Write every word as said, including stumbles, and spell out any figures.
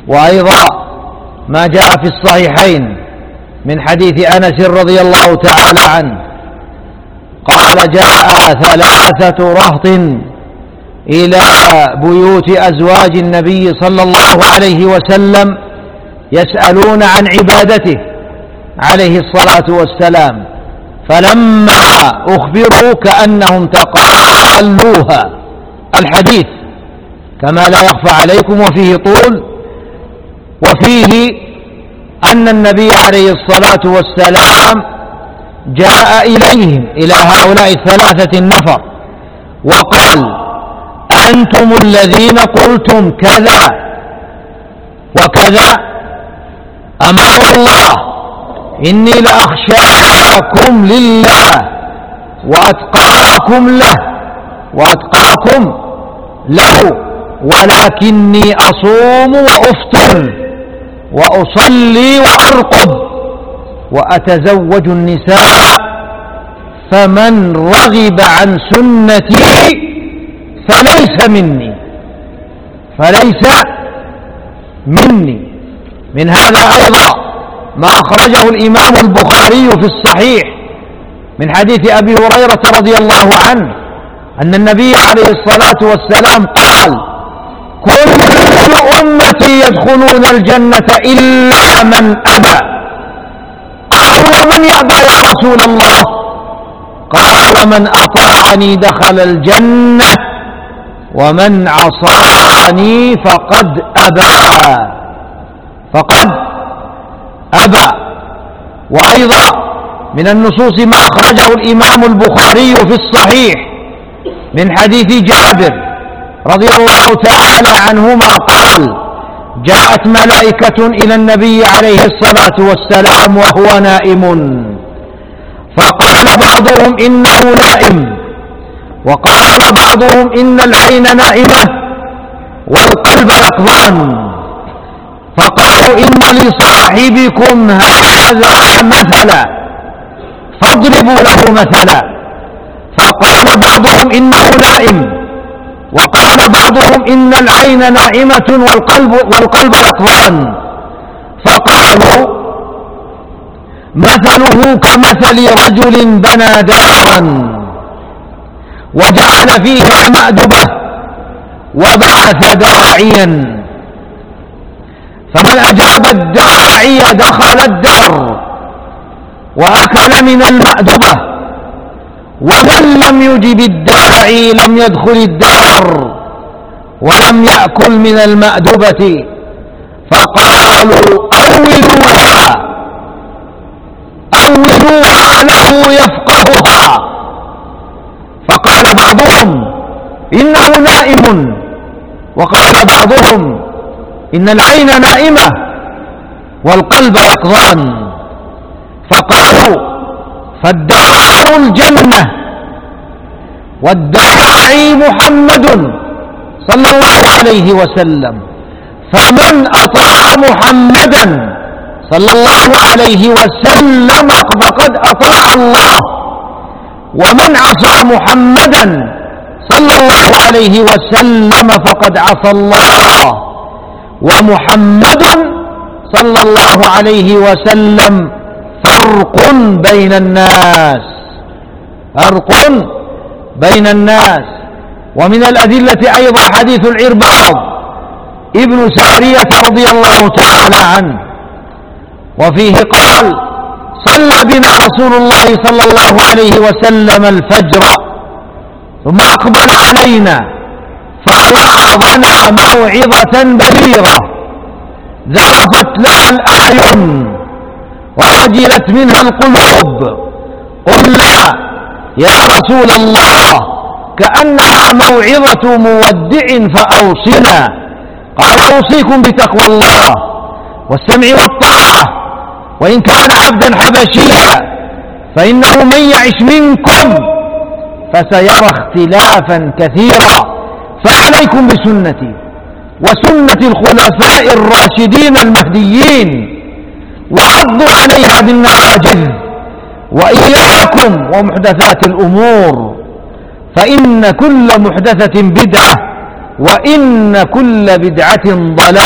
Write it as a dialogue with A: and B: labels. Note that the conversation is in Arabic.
A: وأيضا ما جاء في الصحيحين من حديث أنس رضي الله تعالى عنه قال: جاء ثلاثة رهط إلى بيوت أزواج النبي صلى الله عليه وسلم يسألون عن عبادته عليه الصلاة والسلام، فلما أخبروا كأنهم تقالوها الحديث كما لا يخفى عليكم، وفيه طول، وفيه أن النبي عليه الصلاة والسلام جاء إليهم إلى هؤلاء الثلاثة النفر وقال: أنتم الذين قلتم كذا وكذا، أما والله إني لأخشاكم لله وأتقاكم له وأتقاكم له، ولكني أصوم وأفطر وأصلي وأرقد وأتزوج النساء، فمن رغب عن سنتي فليس مني فليس مني. من هذا أيضا ما أخرجه الإمام البخاري في الصحيح من حديث أبي هريرة رضي الله عنه أن النبي عليه الصلاة والسلام قال: كل أمتي يدخلون الجنة إلا من أبى. قالوا: ومن يأبى يا رسول الله؟ قال: من أطاعني دخل الجنة ومن عصاني فقد أبى فقد أبى. وأيضا من النصوص ما أخرجه الإمام البخاري في الصحيح من حديث جابر رضي الله تعالى عنهما قال: جاءت ملائكة إلى النبي عليه الصلاة والسلام وهو نائم، فقال بعضهم إنه نائم، وقال بعضهم إن العين نائمة والقلب يقظان، فقالوا: إن لصاحبكم هذا مثلا فاضربوا له مثلا. فقال بعضهم إنه نائم، وقال بعضهم إن العين نائمة والقلب, والقلب يقظان، فقالوا: مثله كمثل رجل بنى دارا وجعل فيها مأدبة وبعث داعيا، فمن أجاب الداعي دخل الدار وأكل من المأدبة، ومن لم يجب الداعي لم يدخل الدار ولم يأكل من المأدبة. فقالوا: أولوها أولوها له يفقهها. فقال بعضهم: إنه نائم، وقال بعضهم: إن العين نائمة والقلب يقظان. فقالوا: فالدار الجنة والداعي محمد صلى الله عليه وسلم، فمن أطاع محمدا صلى الله عليه وسلم فقد أطاع الله، ومن عصى محمدا صلى الله عليه وسلم فقد عصى الله، ومحمد صلى الله عليه وسلم فرق بين الناس فرق بين الناس. ومن الأدلة أيضا حديث العرباض ابن سارية رضي الله تعالى عنه، وفيه قال: صلى بنا رسول الله صلى الله عليه وسلم الفجر ثم أقبل علينا فوعظنا موعظة بليغة ذرفت لها الأعين ووجلت منها القلوب. قلنا: يا رسول الله كأنها موعظة مودع فأوصنا. قال: أوصيكم بتقوى الله والسمع والطاعة، وإن كان عبدا حبشيا، فإنه من يعش منكم فسيرى اختلافا كثيرا، فعليكم بسنتي وسنة الخلفاء الراشدين المهديين، وعضوا عليها بالنواجذ، وإياكم ومحدثات الأمور، فإن كل محدثة بدعة، وإن كل بدعة ضلالة.